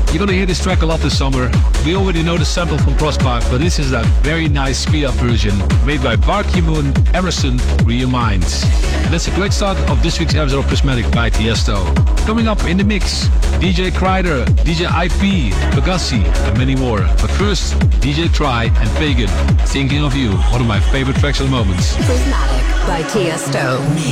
You're gonna hear this track a lot this summer. We already know the sample from Crosspark, but this is a very nice speed-up version made by Bart Moon, Emerson, Real Minds. And that's a great start of this week's episode of Prismatic by Tiesto. Coming up in the mix, DJ Kreider, DJ IP, Pegassi, and many more. But first, DJ Try and Pagan, Thinking of You, one of my favorite tracks at the moment. Prismatic by Tiesto.